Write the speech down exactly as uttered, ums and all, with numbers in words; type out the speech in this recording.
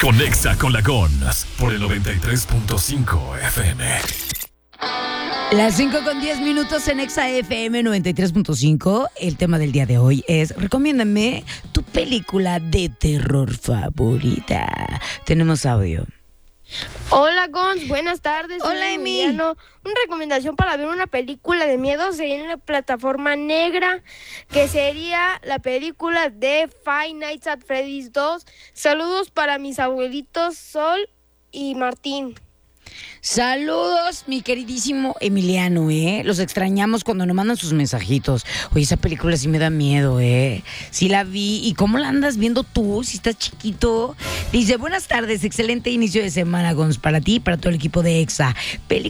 Conexa con la Gons por el noventa y tres punto cinco F M. Las cinco con diez minutos en Exa F M noventa y tres punto cinco. El tema del día de hoy es: recomiéndame tu película de terror favorita. Tenemos audio. Hola, Gons, buenas tardes. Hola, soy Emi. Emiliano. Una recomendación para ver una película de miedo sería en la plataforma negra, que sería la película de Five Nights at Freddy's dos. Saludos para mis abuelitos Sol y Martín. Saludos, mi queridísimo Emiliano, ¿eh? Los extrañamos cuando nos mandan sus mensajitos. Oye, esa película sí me da miedo, ¿eh? Sí la vi. ¿Y cómo la andas viendo tú? Si estás chiquito. Dice: buenas tardes, excelente inicio de semana, Gons, para ti y para todo el equipo de Exa. Película